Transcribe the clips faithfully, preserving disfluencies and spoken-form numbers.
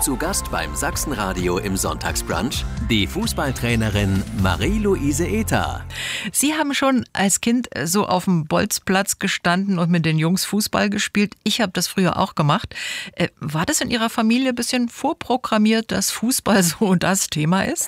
Zu Gast beim Sachsenradio im Sonntagsbrunch die Fußballtrainerin Marie-Louise Ether. Sie haben schon als Kind so auf dem Bolzplatz gestanden und mit den Jungs Fußball gespielt. Ich habe das früher auch gemacht. War das in Ihrer Familie ein bisschen vorprogrammiert, dass Fußball so das Thema ist?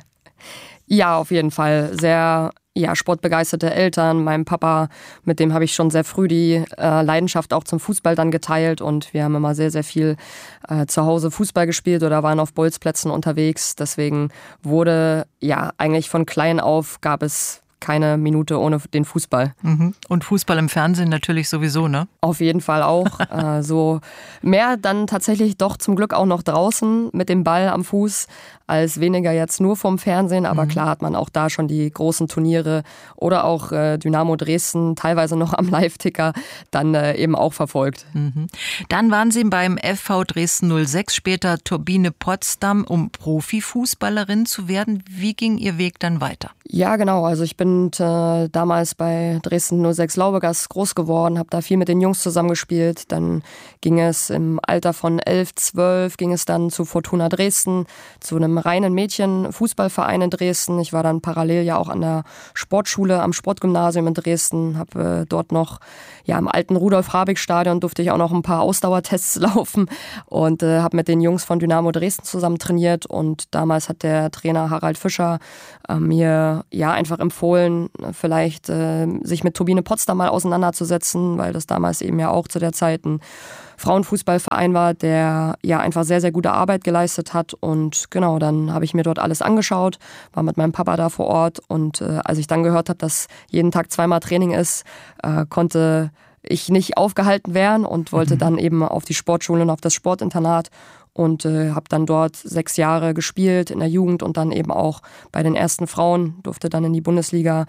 Ja, auf jeden Fall. Sehr ja, sportbegeisterte Eltern. Mein Papa, mit dem habe ich schon sehr früh die äh, Leidenschaft auch zum Fußball dann geteilt. Und wir haben immer sehr, sehr viel äh, zu Hause Fußball gespielt oder waren auf Bolzplätzen unterwegs. Deswegen wurde ja eigentlich von klein auf gab es keine Minute ohne den Fußball. Mhm. Und Fußball im Fernsehen natürlich sowieso, ne? Auf jeden Fall auch. äh, so mehr dann tatsächlich doch zum Glück auch noch draußen mit dem Ball am Fuß, als weniger jetzt nur vom Fernsehen. Aber mhm. klar hat man auch da schon die großen Turniere oder auch äh, Dynamo Dresden, teilweise noch am Live-Ticker, dann äh, eben auch verfolgt. Mhm. Dann waren Sie beim F V Dresden null sechs, später Turbine Potsdam, um Profifußballerin zu werden. Wie ging Ihr Weg dann weiter? Ja, genau. Also ich bin äh, damals bei Dresden null sechs Laubegas groß geworden, habe da viel mit den Jungs zusammengespielt. Dann ging es im Alter von elf, zwölf, ging es dann zu Fortuna Dresden, zu einem reinen Mädchen-Fußballverein in Dresden. Ich war dann parallel ja auch an der Sportschule, am Sportgymnasium in Dresden, habe äh, dort noch ja im alten Rudolf-Habig-Stadion durfte ich auch noch ein paar Ausdauertests laufen und äh, habe mit den Jungs von Dynamo Dresden zusammen trainiert. Und damals hat der Trainer Harald Fischer äh, mir ja einfach empfohlen, vielleicht äh, sich mit Turbine Potsdam mal auseinanderzusetzen, weil das damals eben ja auch zu der Zeit ein Frauenfußballverein war, der ja einfach sehr, sehr gute Arbeit geleistet hat. Und genau, dann habe ich mir dort alles angeschaut, war mit meinem Papa da vor Ort. Und äh, als ich dann gehört habe, dass jeden Tag zweimal Training ist, äh, konnte ich nicht aufgehalten werden und wollte mhm. dann eben auf die Sportschule und auf das Sportinternat. Und äh, habe dann dort sechs Jahre gespielt in der Jugend und dann eben auch bei den ersten Frauen, durfte dann in die Bundesliga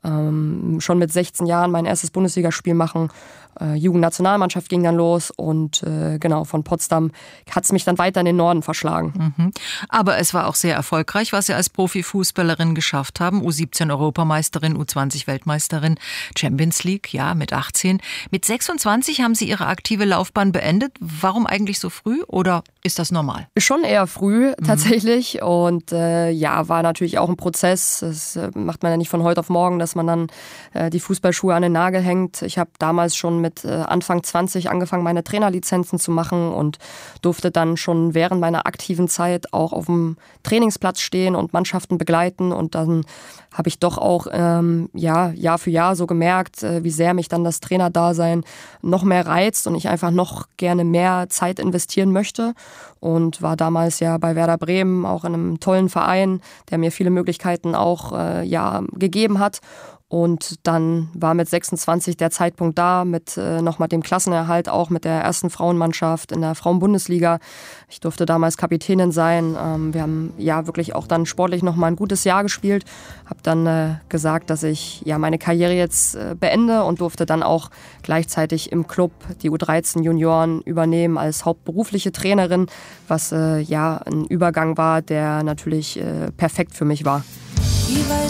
ähm, schon mit sechzehn Jahren mein erstes Bundesligaspiel machen. Äh, Jugendnationalmannschaft ging dann los und äh, genau, von Potsdam hat es mich dann weiter in den Norden verschlagen. Mhm. Aber es war auch sehr erfolgreich, was Sie als Profifußballerin geschafft haben. U siebzehn Europameisterin, U zwanzig Weltmeisterin, Champions League, ja, mit achtzehn. Mit sechsundzwanzig haben Sie Ihre aktive Laufbahn beendet. Warum eigentlich so früh oder ist das normal? Schon eher früh tatsächlich mhm. und äh, ja, war natürlich auch ein Prozess. Das äh, macht man ja nicht von heute auf morgen, dass man dann äh, die Fußballschuhe an den Nagel hängt. Ich habe damals schon mit äh, Anfang zwanzig angefangen, meine Trainerlizenzen zu machen und durfte dann schon während meiner aktiven Zeit auch auf dem Trainingsplatz stehen und Mannschaften begleiten. Und dann habe ich doch auch ähm, ja, Jahr für Jahr so gemerkt, äh, wie sehr mich dann das Trainerdasein noch mehr reizt und ich einfach noch gerne mehr Zeit investieren möchte. Und war damals ja bei Werder Bremen auch in einem tollen Verein, der mir viele Möglichkeiten auch äh, ja, gegeben hat. Und dann war mit sechsundzwanzig der Zeitpunkt da, mit äh, nochmal dem Klassenerhalt, auch mit der ersten Frauenmannschaft in der Frauenbundesliga. Ich durfte damals Kapitänin sein. Ähm, wir haben ja wirklich auch dann sportlich nochmal ein gutes Jahr gespielt. Habe dann äh, gesagt, dass ich ja meine Karriere jetzt äh, beende und durfte dann auch gleichzeitig im Club die U dreizehn Junioren übernehmen als hauptberufliche Trainerin, was äh, ja ein Übergang war, der natürlich äh, perfekt für mich war.